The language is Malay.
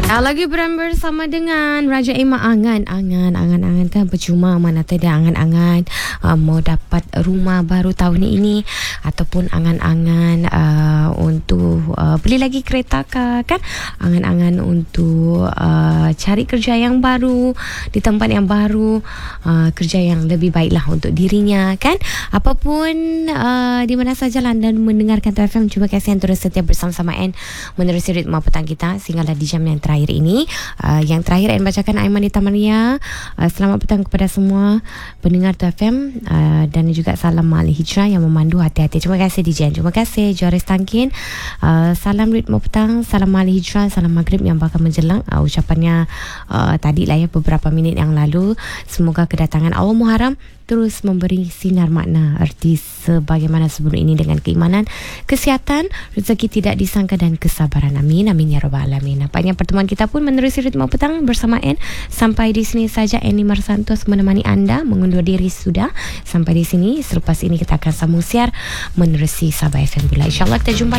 Lagi bersama dengan Raja Emma. Angan kan percuma mana ada angan-angan mau dapat rumah baru tahun ini, ataupun angan-angan untuk beli lagi kereta kan, angan-angan untuk cari kerja yang baru di tempat yang baru, kerja yang lebih baiklah untuk dirinya kan. Apapun di mana saja anda mendengarkan TFM, terima kasih yang terus setia bersama-sama N menerusi ritme petang kita sehinggalah di jam yang terakhir ini. Yang terakhir N bacakan Aimanita Maria. Selamat petang kepada semua pendengar TFM dan juga salam Mali Hijrah yang memandu hati-hati. Terima kasih DJ, terima kasih Joris Tangkin. Salam ritme petang, salam Mali Hijrah, salam maghrib yang bakal menjelang. Ucapannya tadi lah ya, beberapa minit yang lalu. Semoga kedatangan awal Muharram terus memberi sinar makna erti sebagaimana sebelum ini dengan keimanan, kesihatan, rezeki tidak disangka dan kesabaran. Amin amin ya rabbal alamin. Nampaknya pertemuan kita pun menerusi ritme petang bersama N. Sampai di sini saja N Marsantos menemani anda mengundur diri sudah sampai di sini. Selepas ini kita akan sambung siar menerusi Sabah FM Bila. InsyaAllah kita jumpa